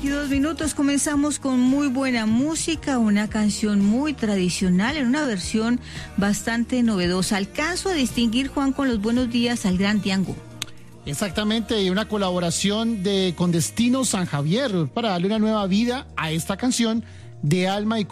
8:22. Comenzamos con muy buena música, una canción muy tradicional en una versión bastante novedosa. Alcanzo a distinguir, Juan, con los buenos días al Gran Tiango. Exactamente, y una colaboración con Destino San Javier para darle una nueva vida a esta canción de alma y